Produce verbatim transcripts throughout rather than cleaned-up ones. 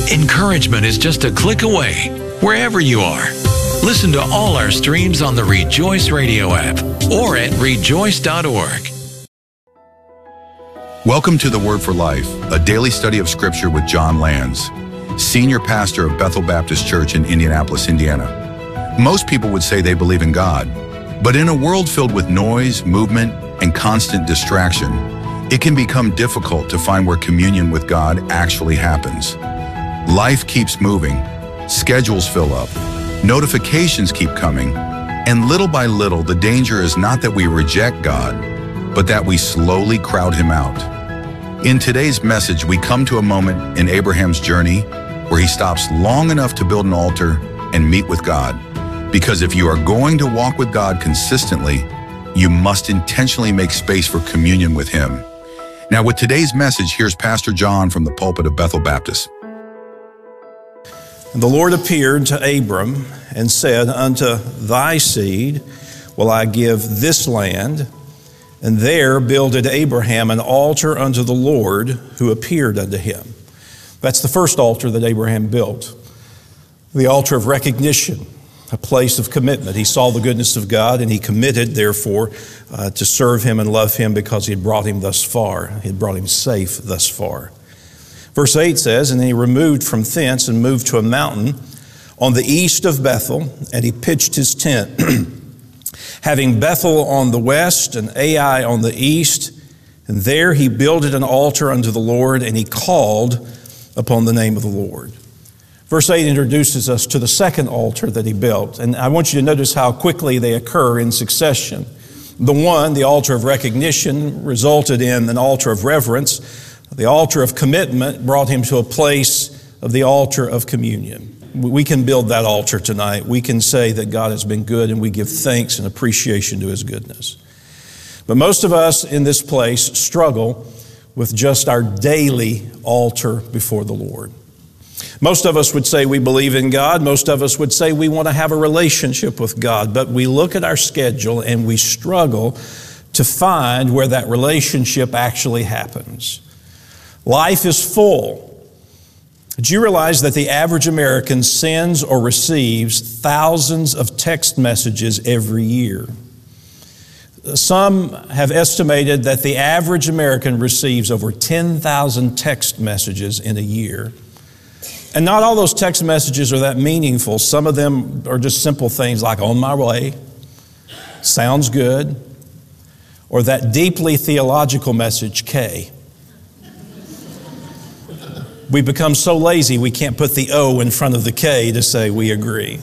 Encouragement is just a click away, wherever you are. Listen to all our streams on the Rejoice Radio app or at rejoice dot org. Welcome to The Word for Life, a daily study of Scripture with John Lands, Senior Pastor of Bethel Baptist Church in Indianapolis, Indiana. Most people would say they believe in God, but in a world filled with noise, movement, and constant distraction, it can become difficult to find where communion with God actually happens. Life keeps moving, schedules fill up, notifications keep coming, and little by little, the danger is not that we reject God, but that we slowly crowd Him out. In today's message, we come to a moment in Abraham's journey where he stops long enough to build an altar and meet with God. Because if you are going to walk with God consistently, you must intentionally make space for communion with Him. Now, with today's message, here's Pastor John from the pulpit of Bethel Baptist. And the Lord appeared to Abram and said, Unto thy seed will I give this land. And there builded Abraham an altar unto the Lord who appeared unto him. That's the first altar that Abraham built. The altar of recognition, a place of commitment. He saw the goodness of God and he committed, therefore, uh, to serve Him and love Him because He had brought him thus far. He had brought him safe thus far. Verse eight says, And then he removed from thence and moved to a mountain on the east of Bethel, and he pitched his tent, having Bethel on the west and Ai on the east. And there he builded an altar unto the Lord, and he called upon the name of the Lord. Verse eight introduces us to the second altar that he built. And I want you to notice how quickly they occur in succession. The one, the altar of recognition, resulted in an altar of reverence. The altar of commitment brought him to a place of the altar of communion. We can build that altar tonight. We can say that God has been good and we give thanks and appreciation to His goodness. But most of us in this place struggle with just our daily altar before the Lord. Most of us would say we believe in God. Most of us would say we want to have a relationship with God. But we look at our schedule and we struggle to find where that relationship actually happens. Life is full. Did you realize that the average American sends or receives thousands of text messages every year? Some have estimated that the average American receives over ten thousand text messages in a year. And not all those text messages are that meaningful. Some of them are just simple things like on my way, sounds good, or that deeply theological message, K. We become so lazy we can't put the O in front of the K to say we agree.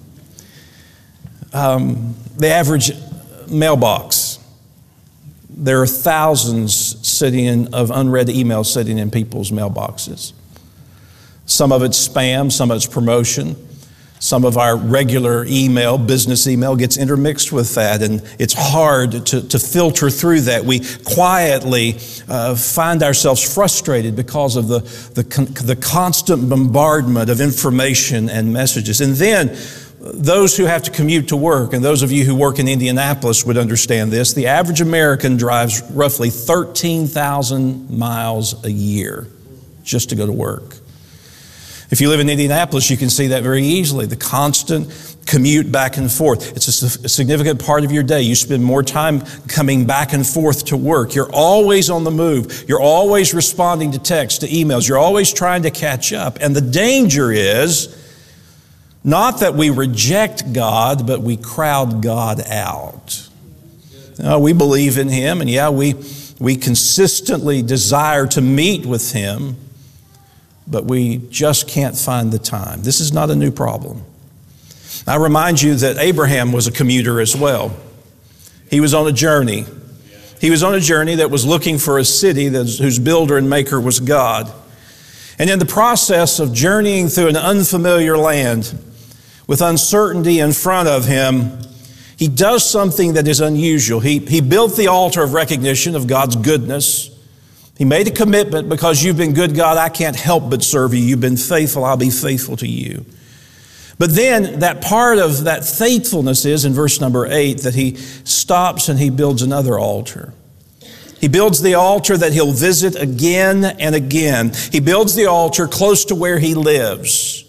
Um, the average mailbox, there are thousands sitting in, of unread emails sitting in people's mailboxes. Some of it's spam, some of it's promotion. Some of our regular email, business email, gets intermixed with that, and it's hard to, to filter through that. We quietly uh, find ourselves frustrated because of the, the, the constant bombardment of information and messages. And then those who have to commute to work, and those of you who work in Indianapolis would understand this, the average American drives roughly thirteen thousand miles a year just to go to work. If you live in Indianapolis, you can see that very easily. The constant commute back and forth. It's a significant part of your day. You spend more time coming back and forth to work. You're always on the move. You're always responding to texts, to emails. You're always trying to catch up. And the danger is not that we reject God, but we crowd God out. Now, we believe in Him, and yeah, we, we consistently desire to meet with Him, but we just can't find the time. This is not a new problem. I remind you that Abraham was a commuter as well. He was on a journey. He was on a journey that was looking for a city that, whose builder and maker was God. And in the process of journeying through an unfamiliar land with uncertainty in front of him, he does something that is unusual. He, he built the altar of recognition of God's goodness. He made a commitment, because you've been good, God, I can't help but serve you. You've been faithful, I'll be faithful to you. But then that part of that faithfulness is in verse number eight that he stops and he builds another altar. He builds the altar that he'll visit again and again. He builds the altar close to where he lives.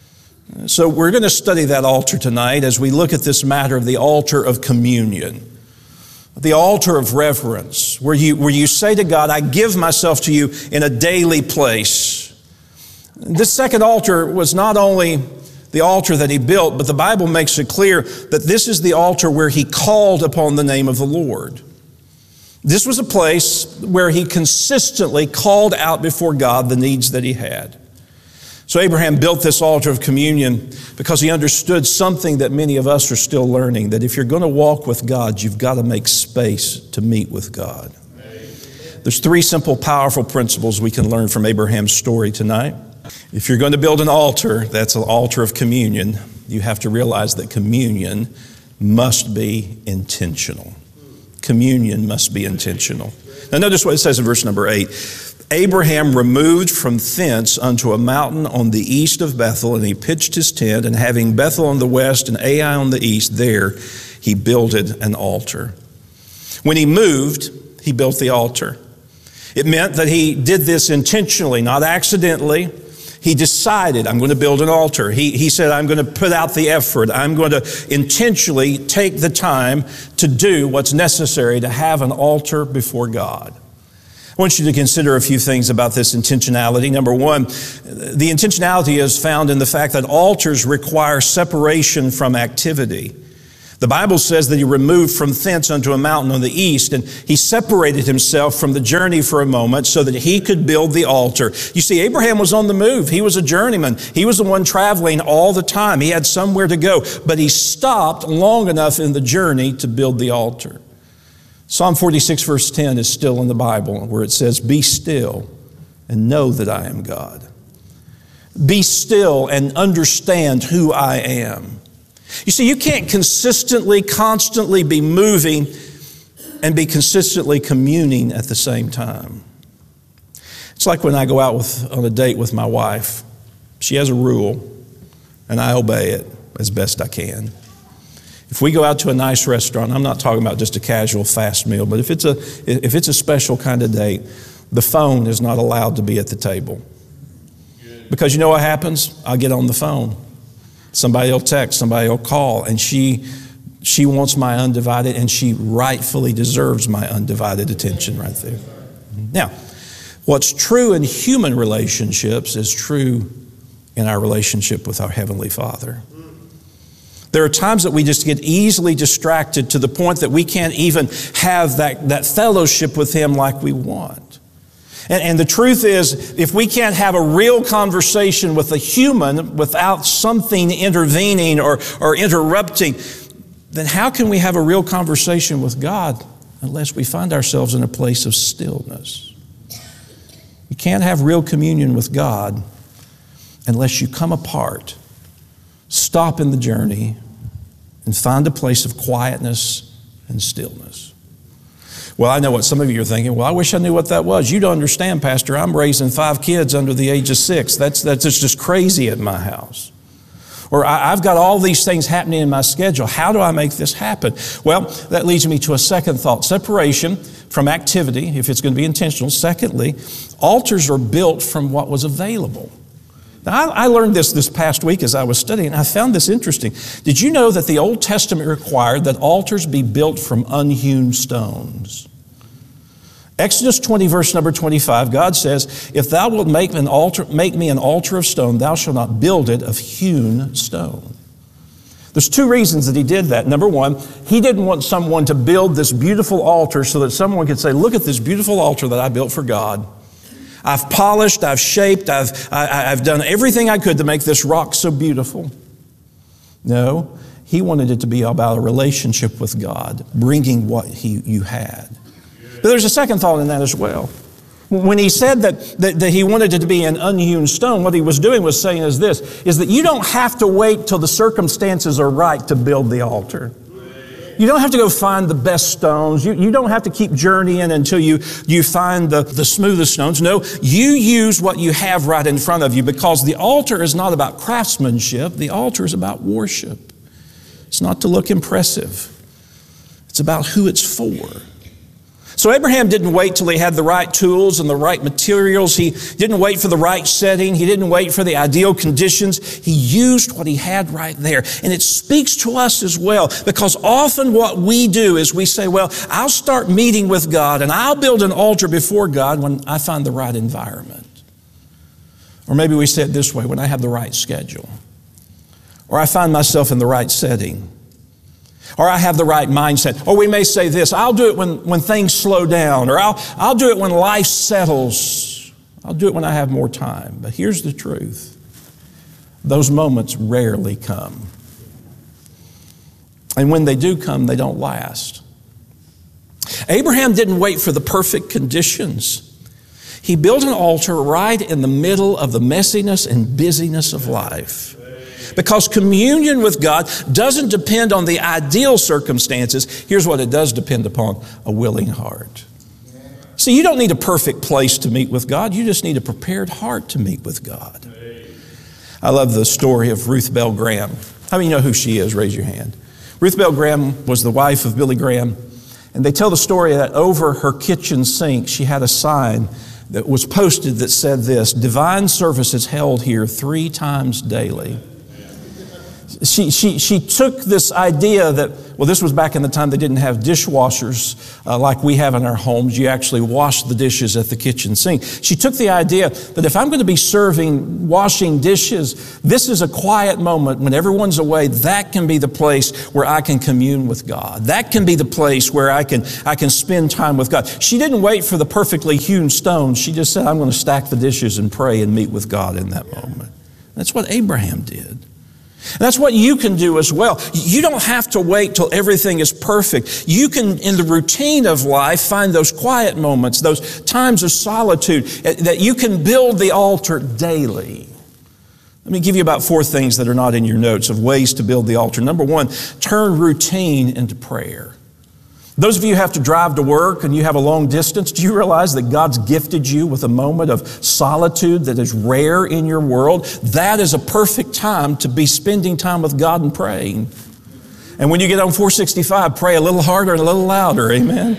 So we're going to study that altar tonight as we look at this matter of the altar of communion. The altar of reverence, where you, where you say to God, I give myself to you in a daily place. This second altar was not only the altar that he built, but the Bible makes it clear that this is the altar where he called upon the name of the Lord. This was a place where he consistently called out before God the needs that he had. So Abraham built this altar of communion because he understood something that many of us are still learning, that if you're going to walk with God, you've got to make space to meet with God. There's three simple, powerful principles we can learn from Abraham's story tonight. If you're going to build an altar, that's an altar of communion, you have to realize that communion must be intentional. Communion must be intentional. Now notice what it says in verse number eight. Abraham removed from thence unto a mountain on the east of Bethel, and he pitched his tent, and having Bethel on the west and Ai on the east, there he builded an altar. When he moved, he built the altar. It meant that he did this intentionally, not accidentally. He decided, I'm going to build an altar. He, he said, I'm going to put out the effort. I'm going to intentionally take the time to do what's necessary to have an altar before God. I want you to consider a few things about this intentionality. Number one, the intentionality is found in the fact that altars require separation from activity. The Bible says that he removed from thence unto a mountain on the east, and he separated himself from the journey for a moment so that he could build the altar. You see, Abraham was on the move. He was a journeyman. He was the one traveling all the time. He had somewhere to go, but he stopped long enough in the journey to build the altar. Psalm forty-six verse ten is still in the Bible where it says, be still and know that I am God. Be still and understand who I am. You see, you can't consistently, constantly be moving and be consistently communing at the same time. It's like when I go out with, on a date with my wife. She has a rule, and I obey it as best I can. If we go out to a nice restaurant, I'm not talking about just a casual fast meal, but if it's a, if it's a special kind of date, the phone is not allowed to be at the table. Because you know what happens? I'll get on the phone. Somebody will text, somebody will call, and she she wants my undivided, and she rightfully deserves my undivided attention right there. Now, what's true in human relationships is true in our relationship with our Heavenly Father. There are times that we just get easily distracted to the point that we can't even have that, that fellowship with Him like we want. And, and the truth is, if we can't have a real conversation with a human without something intervening or, or interrupting, then how can we have a real conversation with God unless we find ourselves in a place of stillness? You can't have real communion with God unless you come apart, stop in the journey, and find a place of quietness and stillness. Well, I know what some of you are thinking. Well, I wish I knew what that was. You don't understand, Pastor. I'm raising five kids under the age of six. That's, that's just crazy at my house. Or I've got all these things happening in my schedule. How do I make this happen? Well, that leads me to a second thought. Separation from activity, if it's going to be intentional. Secondly, altars are built from what was available. Now, I learned this this past week as I was studying. I found this interesting. Did you know that the Old Testament required that altars be built from unhewn stones? Exodus twenty, verse number twenty-five, God says, if thou wilt make an altar, make me an altar of stone, thou shalt not build it of hewn stone. There's two reasons that he did that. Number one, he didn't want someone to build this beautiful altar so that someone could say, look at this beautiful altar that I built for God. I've polished, I've shaped, I've, I, I've done everything I could to make this rock so beautiful. No, he wanted it to be about a relationship with God, bringing what he, you had. But there's a second thought in that as well. When he said that, that, that he wanted it to be an unhewn stone, what he was doing was saying is this, is that you don't have to wait till the circumstances are right to build the altar. You don't have to go find the best stones. You, you don't have to keep journeying until you, you find the, the smoothest stones. No, you use what you have right in front of you, because the altar is not about craftsmanship. The altar is about worship. It's not to look impressive. It's about who it's for. So Abraham didn't wait till he had the right tools and the right materials. He didn't wait for the right setting. He didn't wait for the ideal conditions. He used what he had right there. And it speaks to us as well, because often what we do is we say, well, I'll start meeting with God and I'll build an altar before God when I find the right environment. Or maybe we say it this way, when I have the right schedule. Or I find myself in the right setting. Or I have the right mindset. Or we may say this, I'll do it when, when things slow down. Or I'll, I'll do it when life settles. I'll do it when I have more time. But here's the truth. Those moments rarely come. And when they do come, they don't last. Abraham didn't wait for the perfect conditions. He built an altar right in the middle of the messiness and busyness of life. Because communion with God doesn't depend on the ideal circumstances. Here's what it does depend upon: a willing heart. See, you don't need a perfect place to meet with God. You just need a prepared heart to meet with God. I love the story of Ruth Bell Graham. How many know who she is? Raise your hand. Ruth Bell Graham was the wife of Billy Graham. And they tell the story that over her kitchen sink, she had a sign that was posted that said this: divine service is held here three times daily. She, she, she took this idea that, well, this was back in the time they didn't have dishwashers uh, like we have in our homes. You actually wash the dishes at the kitchen sink. She took the idea that if I'm going to be serving, washing dishes, this is a quiet moment when everyone's away. That can be the place where I can commune with God. That can be the place where I can, I can spend time with God. She didn't wait for the perfectly hewn stones. She just said, I'm going to stack the dishes and pray and meet with God in that moment. That's what Abraham did. And that's what you can do as well. You don't have to wait till everything is perfect. You can, in the routine of life, find those quiet moments, those times of solitude, that you can build the altar daily. Let me give you about four things that are not in your notes of ways to build the altar. Number one, turn routine into prayer. Those of you who have to drive to work and you have a long distance, do you realize that God's gifted you with a moment of solitude that is rare in your world? That is a perfect time to be spending time with God and praying. And when you get on four sixty-five, pray a little harder and a little louder, amen?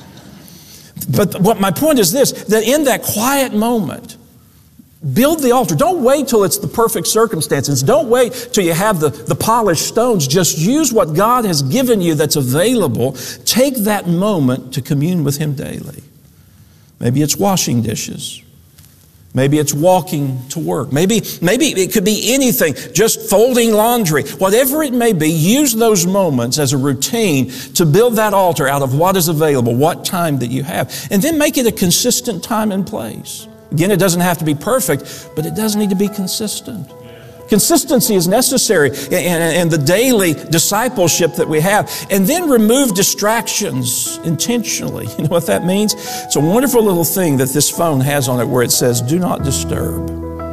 But what my point is this, that in that quiet moment, build the altar. Don't wait till it's the perfect circumstances. Don't wait till you have the, the polished stones. Just use what God has given you that's available. Take that moment to commune with Him daily. Maybe it's washing dishes. Maybe it's walking to work. Maybe, maybe it could be anything, just folding laundry. Whatever it may be, use those moments as a routine to build that altar out of what is available, what time that you have. And then make it a consistent time and place. Again, it doesn't have to be perfect, but it does need to be consistent. Consistency is necessary in the daily discipleship that we have. And then remove distractions intentionally. You know what that means? It's a wonderful little thing that this phone has on it where it says, do not disturb.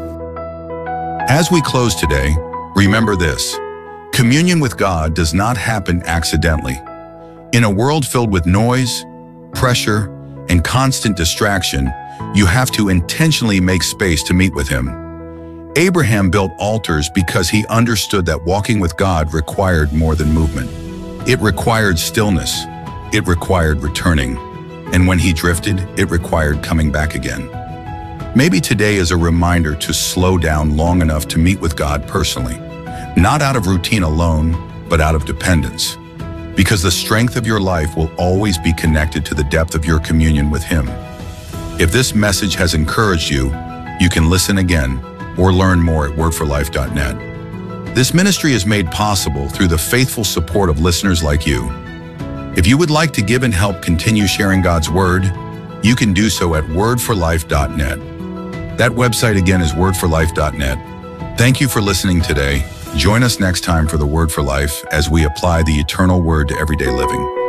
As we close today, remember this: communion with God does not happen accidentally. In a world filled with noise, pressure, and constant distraction, you have to intentionally make space to meet with Him. Abraham built altars because he understood that walking with God required more than movement. It required stillness. It required returning. And when he drifted, it required coming back again. Maybe today is a reminder to slow down long enough to meet with God personally, not out of routine alone, but out of dependence. Because the strength of your life will always be connected to the depth of your communion with Him. If this message has encouraged you, you can listen again or learn more at word for life dot net. This ministry is made possible through the faithful support of listeners like you. If you would like to give and help continue sharing God's Word, you can do so at word for life dot net. That website again is word for life dot net. Thank you for listening today. Join us next time for the Word for Life as we apply the eternal Word to everyday living.